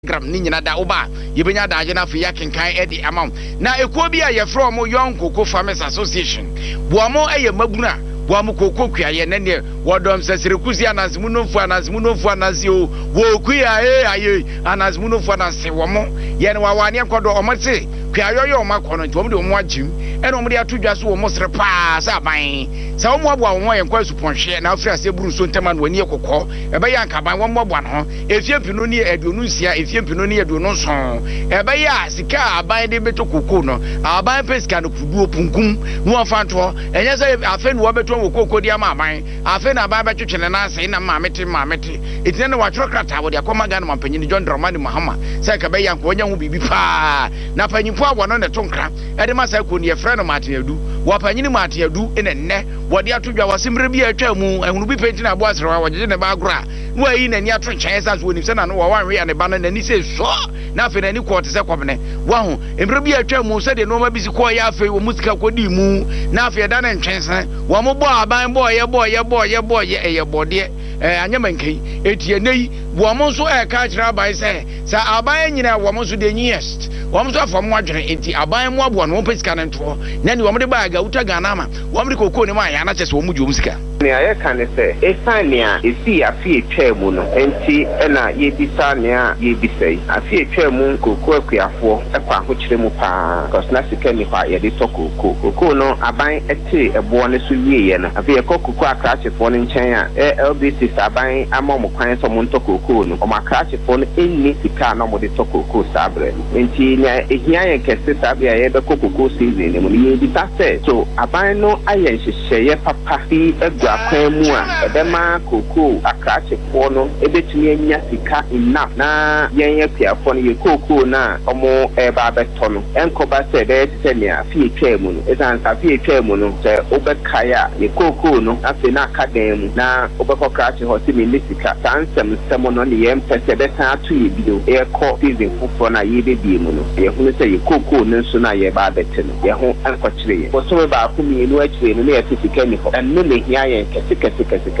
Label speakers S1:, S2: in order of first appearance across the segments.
S1: gram ni nyina da oba yebenya da agye na fe yakenkan e di amam na ekuo bi a ye from Young Cocoa Farmers Association bo mo eye mabuna bo mo koko kuaye na ne wodom sesirekusi anazmu nofu anazio wo kuya aye anazmu nofu anase wo mo ye ne wawane kodo omate kuayoyo o makono nti omde omo agim ene omde atodwa so wo mo sere pa sa ban sa wo mo abo wo ye kwa suponhwe na afira se buru so ntama no ani ekokọ ebe ya nkaban wo mo abo no efie pino ni aduonu nsia efie pino ni aduonu nson ebe ya sika aban de beto koko no aban pesika no kuduo punkum no afanto enye se afa no beto wo koko dia ma aban afa na aban betwetwe na ase na maamete etine na watro krata wo de akoma ga na mampanyin John Dramani Mahama se ka be ya nko onya hu bibi pa na panyimpo abo no ne tonkra ede ma sa ko ne yefra no Mateadu wapanyin Mateadu ene nne wode atodwa wasimre bi atwa mu ehunu bi penti na abo asrewa wogye ne ba agora no ayi na ni ato nkyɛn sa so onim se na no wanwe ya ne ba no na ni se so na afi na ni ko te se kwabene wahu emre bi atwa mu se de no ma bi si ko ya afi wo musika kodi mu na afi da na nkyɛn se wo mo bo aban bo ye bode anyamankai etie nei wo mo so e ka kira aban se sa aban nyina wo mo so de nyest wo mo so afam wadwene enti aban mo abo no pesika ne nto na ni wo mo de ba ga uta Ghana ma wo mo de kokko ne ma ya na kyese wo mu dwom sika
S2: ne aye kan se efania esi afi etwa mu no enti na ye bisa ne a ye bisai afi etwa mu kokko akuafo ekwa ho kire mu pa cause na sika ni pa ye de to kokko no aban ete ebo ne so wie ye no afi ye kokko akrachefo ne nkyɛn a LBC saban ama mo kwan so mo ntokoko no o makrachefo no enni sika na mo de tokoko sabre enti nya ehia ye kese sabe ye be kokoko season ne mo ye di ta se so aban no aye hyehyeye papa fi egua kwan mu a edema koko akrachefo no ebetumi anya sika enough na yen piafo no ye koko na omo eba beto no enkoba se be se ne afi etwa mu no ezan afi etwa mu no se obekaya ye koko no afi na akadan mu na obekokrache hosi minisika sansem semo no ne yem pese be san atu ye bio e ko season fufo na ye be bi mu no ye hunu se ye koko no nso na ye ba bete no ye ho ankokyere ye so so ba ku mi enu akire no ye fisika ni ho enu ne hia ye kese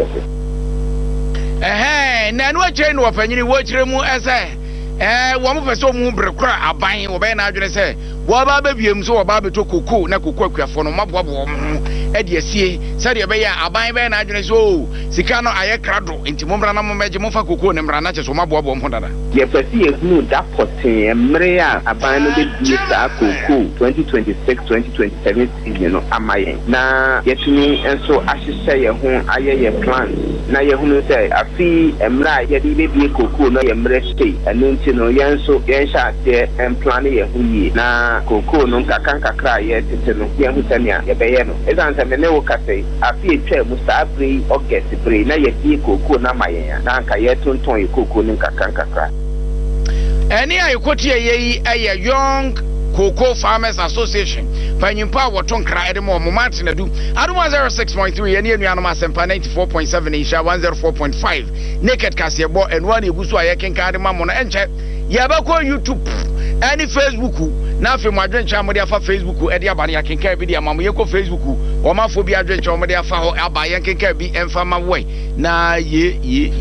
S1: na enu akire no wafanyini wo akire mu ese wo mo pese mu brekura aban wo be na adwene se wo ba ba biem so wo ba beto koko na koko akuafo no maboabo wo ede asie se de be ya aban be na adwene so sika no aye krado enti momra na mommeje momfa koko ne mra na che so maboabo mo dada
S2: ye pese ye hunu da poten emre ya aban no be di sa koko 2026-2027 season no amaye na yetuni enso ahyehye ye ho aye ye plan na ye hunu se afi emra ye di be bi koko no ye mre stay anu no yenso yensha te plan ye hu yi na koko no kakra ye tete no ye hu tania ye beye no ezansa me ne wo kasei afi etwa mu sabri August bre na ye di koko na mayen na anka ye tonton ye koko no kakra
S1: eni ayekotie ye aye Young Cocoa Farmers Association panyimpa wotonkra edemo mo Mateadu aduma 06.3 eni anuanom asempa 94.7 isha 104.5 naked kasebo enwa na egusu ayekenka adema mo no enche yabako YouTube any Facebook na afi mo adwencha mo de afa Facebook ede aba na yakenka bi de amamo yeko Facebook o mafo bi adwencha mo de afa ho aba yakenka bi emfa ma we na ye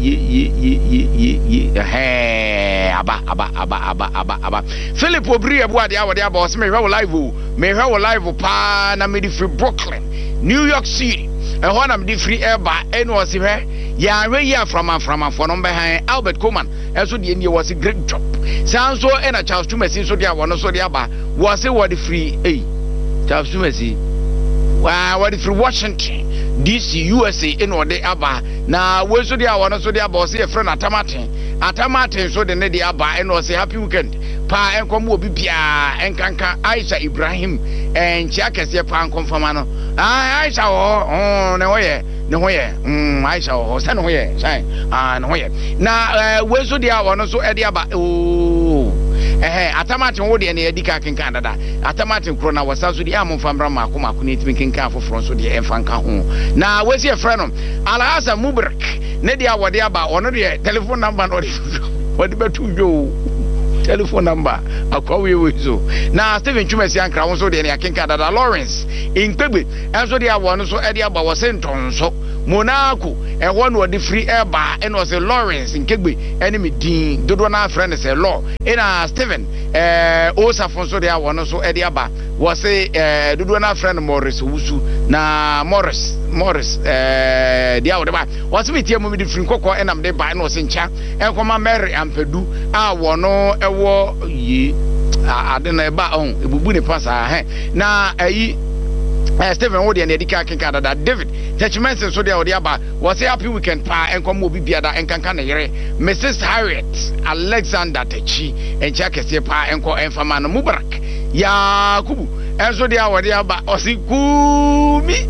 S1: aba Philip Obri ebu ade awode aba o se me hwe live pa na me di free Brooklyn New York City ho na me di free eba eno o se hwe ya hwe ya from for no be han Albert Coleman eso de eni was a great job sanso ena Charles Tumasi so de awono so de aba was a word free Charles Tumasi wa free Washington DC USA in ode aba na we so de awono so de aba o se e friend Atamaten so de ne de aba and was a happy weekend pa enkomo obi bia enkanka Aisha Ibrahim enchiakese pa enkonfama no Aisha ne hoye Aisha se no hoye sai no hoye na we so de awono so e de aba Atamaten wo de ne edika kenkan dada Atamaten kro na wasa so de amfambra mako ne timi kenkan foforo so de enfanka ho na we se friend Alhasa Mubarak ne dia wode aba ono de telephone number no wode betu jo telephone number akwawe wezo na Stephen Chumesi ankra won so de ne akenka dada Lawrence in Pegbe enso de awo no so e de aba wo senton so Monaco ɛhɔ no ɔde free airba ɛna ɔsɛ Lawrence Nkegbe ɛne me din dodo na friend sɛ law ɛna Steven Osafo so de awɔ no so ɛde aba wɔsɛ dodo na friend Morris Owusu na Morris dia wo de ba wɔsɛ me tie mu de free kokɔ ɛna me de ba ɛna ɔsɛ ncha ɛnkɔma Mary Ampedu a wɔ no ɛwɔ yi ade na ɛba ebubu ne pasa na ayi Stephen Wodi and Edika Kinka that David Techimense so there aba was a happy weekend pa enkom obi biada enkanka na yere Mrs Harriet Alexander Techi enchakese pa enko enfama no Mubarak Yakubu enso dia wodi aba osikumi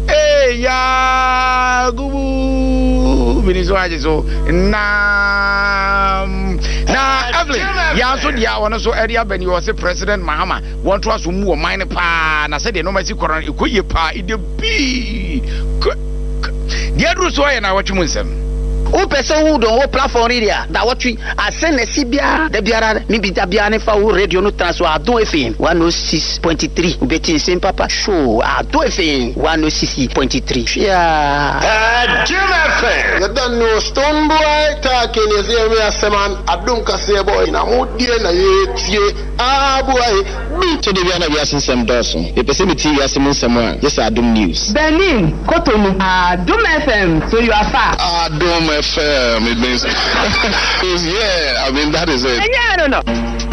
S1: Yakubu binizo ajeso na Evelyn ya so dia wono so area bani was President Mahama want to aso mu o mine pa na se de no masi corona ikoye pa ide bi dia dru so ya na watwum nsem
S3: o person who don o platform area that what we asend na sibia da biara ni bi da biara ne fa wo radio no transfer Adon FM 106.3 ubeti sim papa show Adon FM 106.3 yeah
S4: Jim FM
S5: you don't know Stone Boy talking is here we aseman Adon kase boy na mo die na ye tie boy
S4: to the biara bi asensem doso e pese mi TV asem nsem a yes Adon news
S6: Benin Cotonou Adon FM so you are far
S4: Adon FM, it means, yeah, I mean, that is it.
S6: Yeah, I don't know.